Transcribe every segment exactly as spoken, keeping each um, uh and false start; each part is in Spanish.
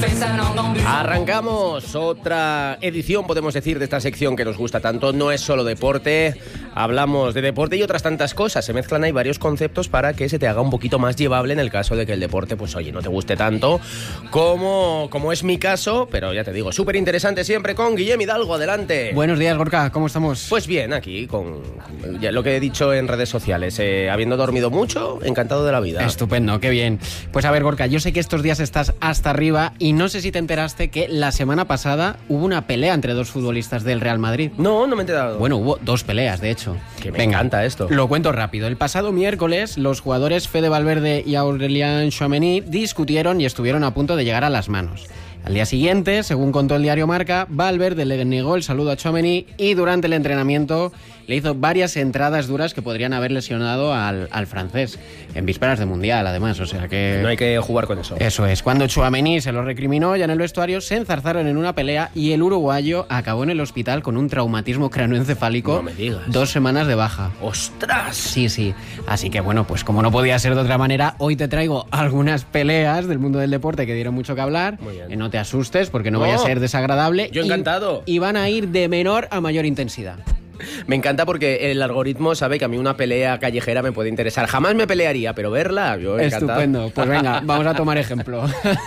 Arrancamos otra edición, podemos decir, de esta sección que nos gusta tanto. No es solo deporte, hablamos de deporte y otras tantas cosas. Se mezclan ahí varios conceptos para que se te haga un poquito más llevable en el caso de que el deporte, pues oye, no te guste tanto como, como es mi caso. Pero ya te digo, súper interesante siempre con Guillem Hidalgo. Adelante. Buenos días, Gorka, ¿cómo estamos? Pues bien, aquí con ya lo que he dicho en redes sociales, eh, habiendo dormido mucho, encantado de la vida. Estupendo, qué bien. Pues a ver, Gorka, yo sé que estos días estás hasta arriba y no sé si te enteraste que la semana pasada hubo una pelea entre dos futbolistas del Real Madrid. No, no me he enterado. Bueno, hubo dos peleas, de hecho. Que me Venga, encanta esto. Lo cuento rápido. El pasado miércoles, los jugadores Fede Valverde y Aurélien Tchouaméni discutieron y estuvieron a punto de llegar a las manos. Al día siguiente, según contó el diario Marca, Valverde le negó el saludo a Tchouaméni y durante el entrenamiento le hizo varias entradas duras que podrían haber lesionado al, al francés, en vísperas de Mundial, además, o sea que... No hay que jugar con eso. Eso es. Cuando Tchouaméni se lo recriminó, ya en el vestuario se enzarzaron en una pelea y el uruguayo acabó en el hospital con un traumatismo craneoencefálico. No me digas. Dos semanas de baja. ¡Ostras! Sí, sí. Así que bueno, pues como no podía ser de otra manera, hoy te traigo algunas peleas del mundo del deporte que dieron mucho que hablar. Muy bien. Eh, no te asustes porque no, no vaya a ser desagradable. Yo encantado. Y, y van a ir de menor a mayor intensidad. Me encanta porque el algoritmo sabe que a mí una pelea callejera me puede interesar. Jamás me pelearía, pero verla, yo encantado. Estupendo. Pues venga, vamos a tomar ejemplo.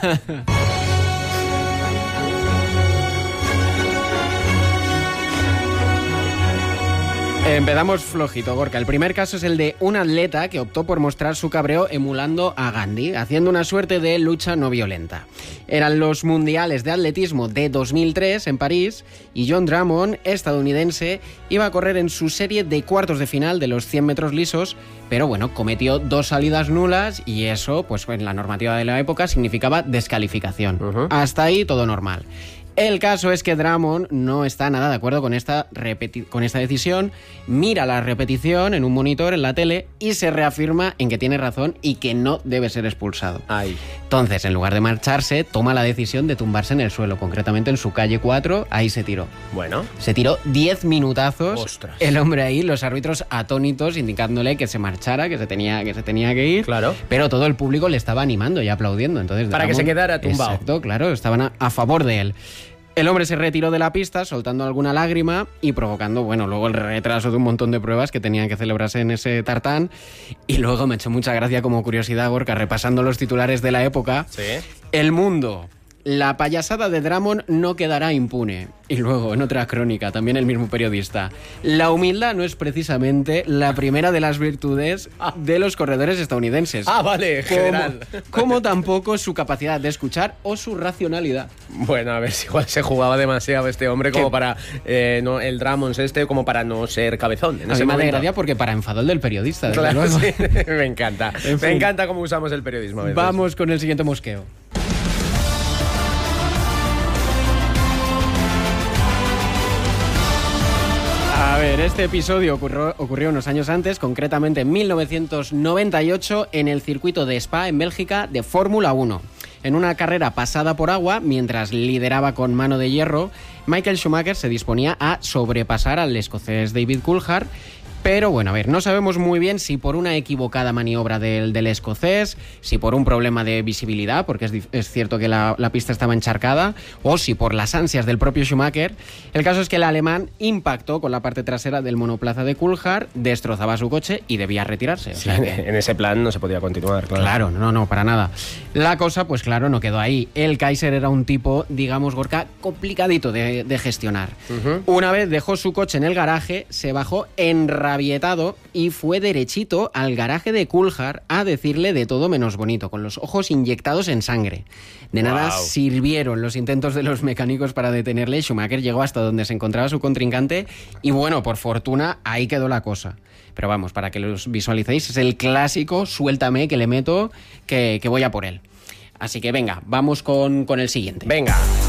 Empezamos flojito, Gorka. El primer caso es el de un atleta que optó por mostrar su cabreo emulando a Gandhi, haciendo una suerte de lucha no violenta. Eran los mundiales de atletismo de dos mil tres en París y John Drummond, estadounidense, iba a correr en su serie de cuartos de final de los cien metros lisos, pero bueno, cometió dos salidas nulas y eso, pues en la normativa de la época, significaba descalificación. Uh-huh. Hasta ahí todo normal. El caso es que Drummond no está nada de acuerdo con esta, repeti- con esta decisión, mira la repetición en un monitor en la tele y se reafirma en que tiene razón y que no debe ser expulsado. Ay. Entonces, en lugar de marcharse, toma la decisión de tumbarse en el suelo, concretamente en su calle cuatro, ahí se tiró. Bueno. Se tiró diez minutazos. Ostras. El hombre ahí, los árbitros atónitos, indicándole que se marchara, que se tenía que, se tenía que ir. Claro. Pero todo el público le estaba animando y aplaudiendo. Entonces, para Drummond, que se quedara tumbado. Exacto, claro, estaban a, a favor de él. El hombre se retiró de la pista soltando alguna lágrima y provocando, bueno, luego el retraso de un montón de pruebas que tenían que celebrarse en ese tartán. Y luego me echó mucha gracia como curiosidad, Gorka, repasando los titulares de la época. Sí. El Mundo. La payasada de Drummond no quedará impune. Y luego, en otra crónica, también el mismo periodista. La humildad no es precisamente la primera de las virtudes de los corredores estadounidenses. Ah, vale, general. Como, como tampoco su capacidad de escuchar o su racionalidad. Bueno, a ver si igual se jugaba demasiado este hombre como ¿Qué? para... Eh, no, el Drummond este como para no ser cabezón. En a ese mí me momento. da gracia porque para enfado el del periodista. Claro, luego. sí. Me encanta. En fin. Me encanta cómo usamos el periodismo a veces. Vamos con el siguiente mosqueo. A ver, este episodio ocurrió, ocurrió unos años antes, concretamente en mil novecientos noventa y ocho, en el circuito de Spa, en Bélgica, de Fórmula uno. En una carrera pasada por agua, mientras lideraba con mano de hierro, Michael Schumacher se disponía a sobrepasar al escocés David Coulthard. Pero bueno, a ver, no sabemos muy bien si por una equivocada maniobra del, del escocés, si por un problema de visibilidad, porque es, es cierto que la, la pista estaba encharcada, o si por las ansias del propio Schumacher. El caso es que el alemán impactó con la parte trasera del monoplaza de Coulthard, destrozaba su coche y debía retirarse. O sea sí, que... en ese plan no se podía continuar, claro. Claro, no, no, para nada. La cosa, pues claro, no quedó ahí. El Kaiser era un tipo, digamos, Gorka, complicadito de, de gestionar. Uh-huh. Una vez dejó su coche en el garaje, se bajó enrabietado y fue derechito al garaje de Coulthard a decirle de todo menos bonito, con los ojos inyectados en sangre. De wow. nada sirvieron los intentos de los mecánicos para detenerle. Schumacher llegó hasta donde se encontraba su contrincante y bueno, por fortuna, ahí quedó la cosa. Pero vamos, para que los visualicéis, es el clásico suéltame que le meto, que, que voy a por él. Así que venga, vamos con, con el siguiente. Venga.